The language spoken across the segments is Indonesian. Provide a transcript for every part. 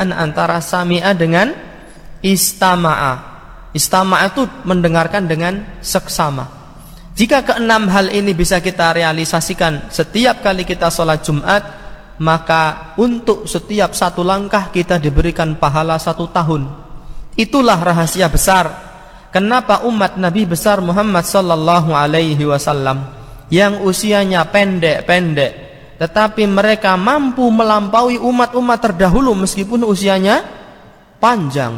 perbedaan antara sami'a dengan istama'a. Istama'a itu mendengarkan dengan seksama. Jika keenam hal ini bisa kita realisasikan setiap kali kita sholat Jumat, maka untuk setiap satu langkah kita diberikan pahala 1 tahun. Itulah rahasia besar kenapa umat Nabi besar Muhammad sallallahu alaihi wasallam yang usianya pendek-pendek, tetapi mereka mampu melampaui umat-umat terdahulu meskipun usianya panjang.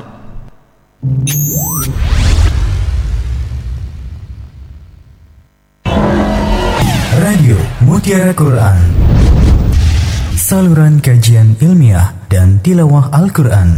Radio Mutiara Quran, saluran kajian ilmiah dan tilawah Al-Quran.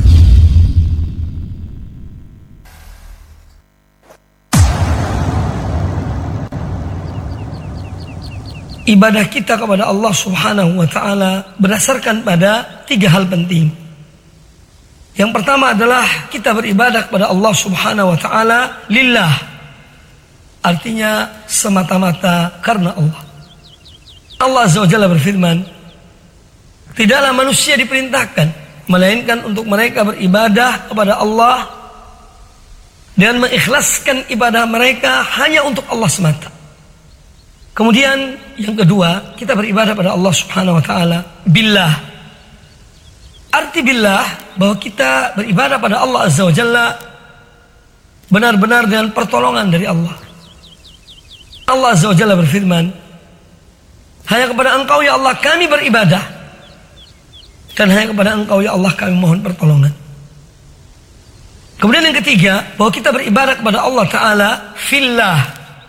Ibadah kita kepada Allah Subhanahu wa ta'ala berdasarkan pada 3 hal penting. Yang pertama adalah kita beribadah kepada Allah Subhanahu wa ta'ala lillah. Artinya semata-mata karena Allah. Allah Azza wa Jalla berfirman, tidaklah manusia diperintahkan melainkan untuk mereka beribadah kepada Allah dan mengikhlaskan ibadah mereka hanya untuk Allah semata. Kemudian yang kedua, kita beribadah pada Allah Subhanahu wa ta'ala billah. Arti billah bahwa kita beribadah pada Allah Azza wa Jalla benar-benar dengan pertolongan dari Allah. Allah Azza wa Jalla berfirman, hanya kepada Engkau ya Allah kami beribadah, dan hanya kepada Engkau ya Allah kami mohon pertolongan. Kemudian yang ketiga, bahwa kita beribadah kepada Allah Ta'ala fillah.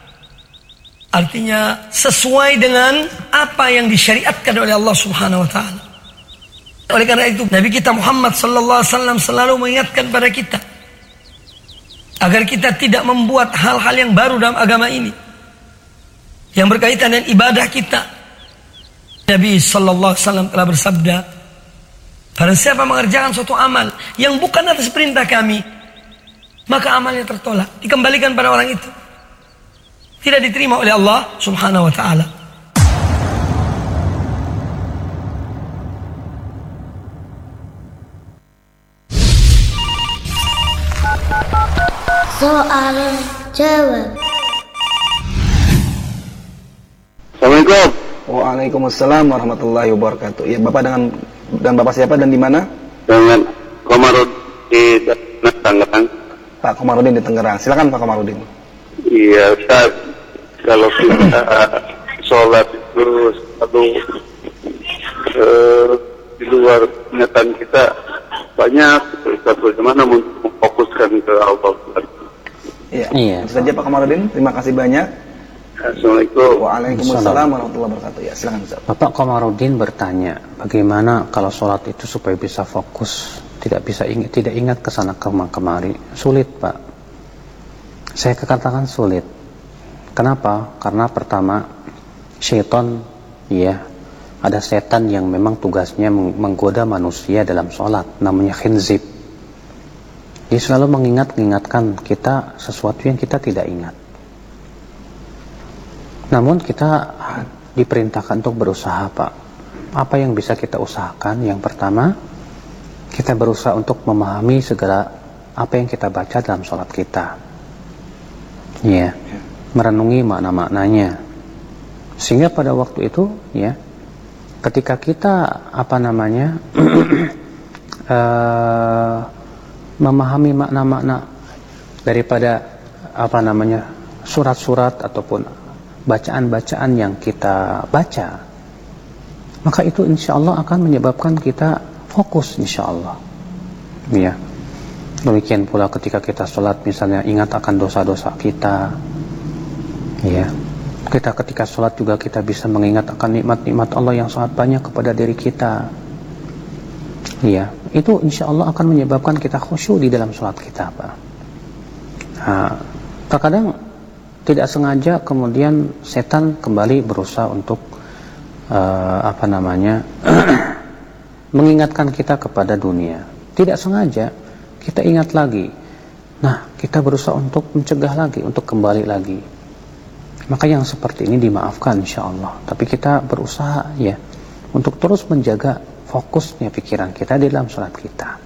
Artinya sesuai dengan apa yang disyariatkan oleh Allah Subhanahu wa ta'ala. Oleh karena itu Nabi kita Muhammad sallallahu alaihi wasallam selalu mengingatkan pada kita agar kita tidak membuat hal-hal yang baru dalam agama ini yang berkaitan dengan ibadah kita. Nabi sallallahu alaihi wasallam telah bersabda, barang siapa mengerjakan suatu amal yang bukan atas perintah kami, maka amalnya tertolak, dikembalikan pada orang itu, tidak diterima oleh Allah Subhanahu wa ta'ala. Soal jawab. Assalamualaikum. Waalaikumsalam warahmatullahi wabarakatuh. Ya, Bapak dan Bapak siapa dan di mana? Dengan Komarudin di Tangerang. Pak Komarudin di Tangerang. Silakan Pak Komarudin. Iya, Ustaz. Kalau kita sholat itu satu di luar niatan kita banyak, Ustaz, bagaimana memfokuskan ke Allah? Iya. Itu saja Pak Komarudin. Terima kasih banyak. Assalamualaikum. Waalaikumsalam warahmatullahi wabarakatuh. Ya, silakan Ustaz. Bapak Komarudin bertanya, bagaimana kalau sholat itu supaya bisa fokus, tidak ingat kesana kemari? Sulit, Pak. Saya katakan sulit. Kenapa? Karena pertama, syaitan, ya, ada setan yang memang tugasnya menggoda manusia dalam sholat, namanya khinzib. Dia selalu mengingatkan kita sesuatu yang kita tidak ingat. Namun kita diperintahkan untuk berusaha, Pak. Apa yang bisa kita usahakan? Yang pertama, kita berusaha untuk memahami segala apa yang kita baca dalam sholat kita. Ya, merenungi makna-maknanya. Sehingga pada waktu itu, ya, ketika kita memahami makna-makna daripada surat-surat ataupun bacaan-bacaan yang kita baca, maka itu insya Allah akan menyebabkan kita fokus insya Allah. Ya. Demikian pula ketika kita sholat, misalnya ingat akan dosa-dosa kita. Ya. Kita ketika sholat juga kita bisa mengingat akan nikmat-nikmat Allah yang sangat banyak kepada diri kita. Ya. Itu insya Allah akan menyebabkan kita khusyuk di dalam sholat kita, Pak. Nah, terkadang tidak sengaja kemudian setan kembali berusaha untuk mengingatkan kita kepada dunia. Tidak sengaja kita ingat lagi. Nah, kita berusaha untuk mencegah lagi, untuk kembali lagi. Maka yang seperti ini dimaafkan insya Allah. Tapi kita berusaha, ya, untuk terus menjaga fokusnya pikiran kita di dalam sholat kita.